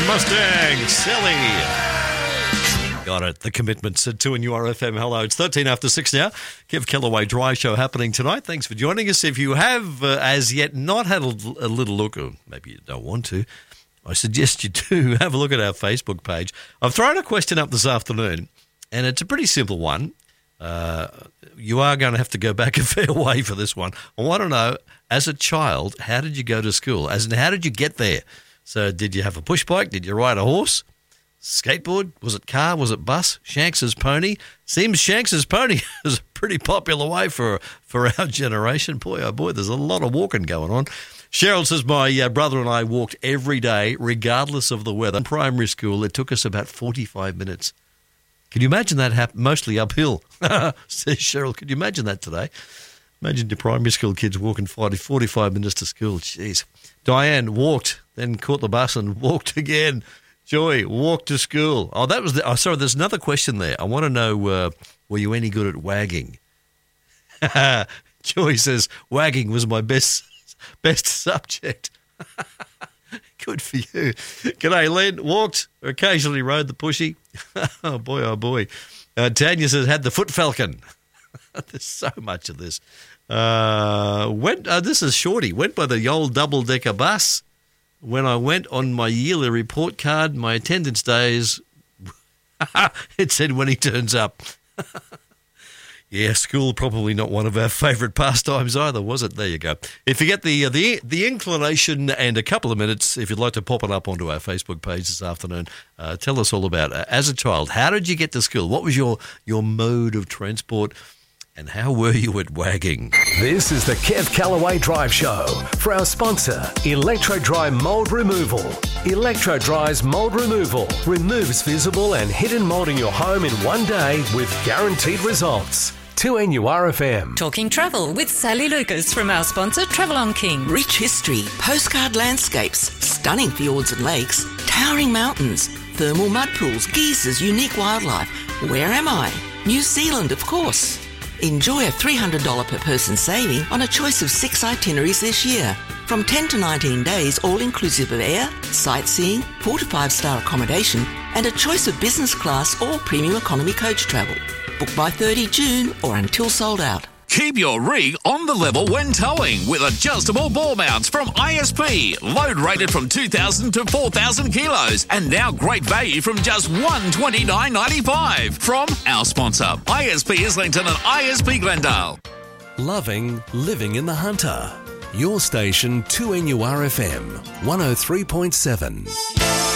Mustang, Silly. Got it. The Commitments at 2NURFM. Hello, it's 13 after 6 now. Kev Kellaway Drive Show happening tonight. Thanks for joining us. If you have as yet not had a little look, or maybe you don't want to, I suggest you do have a look at our Facebook page. I've thrown a question up this afternoon, and it's a pretty simple one. You are going to have to go back a fair way for this one. I want to know, as a child, how did you go to school? As in, how did you get there? So did you have a push bike? Did you ride a horse? Skateboard? Was it car? Was it bus? Shanks's pony? Seems Shanks's pony is a pretty popular way for our generation. Boy, oh boy, there's a lot of walking going on. Cheryl says, my brother and I walked every day, regardless of the weather. In primary school, it took us about 45 minutes. Can you imagine that happen? Mostly uphill, says Cheryl. Could you imagine that today? Imagine your primary school kids walking 45 minutes to school. Jeez. Diane walked, then caught the bus and walked again. Joy walked to school. Oh, that was sorry, there's another question there. I want to know, were you any good at wagging? Joy says, wagging was my best subject. Good for you. G'day, Len. Walked, occasionally rode the pushy. Oh, boy, oh, boy. Tanya says, had the foot falcon. There's so much of this. This is Shorty. Went by the old double-decker bus. When I went on my yearly report card, my attendance days, it said when he turns up. Yeah, school probably not one of our favourite pastimes either, was it? There you go. If you get the inclination and a couple of minutes, if you'd like to pop it up onto our Facebook page this afternoon, tell us all about it. As a child, how did you get to school? What was your mode of transport? And how were you at wagging? This is the Kev Kellaway Drive Show for our sponsor, Electro Dry Mould Removal. Electro Dry's Mould Removal removes visible and hidden mould in your home in one day with guaranteed results. 2NURFM. Talking travel with Sally Lucas from our sponsor, Travel on King. Rich history, postcard landscapes, stunning fjords and lakes, towering mountains, thermal mud pools, geysers, unique wildlife. Where am I? New Zealand, of course. Enjoy a $300 per person saving on a choice of 6 itineraries this year. From 10 to 19 days, all inclusive of air, sightseeing, 4 to 5-star accommodation, and a choice of business class or premium economy coach travel. Book by 30 June or until sold out. Keep your rig on the level when towing with adjustable ball mounts from ISP. Load rated from 2,000 to 4,000 kilos. And now great value from just $129.95 from our sponsor, ISP Islington and ISP Glendale. Loving living in the Hunter. Your station 2NURFM 103.7.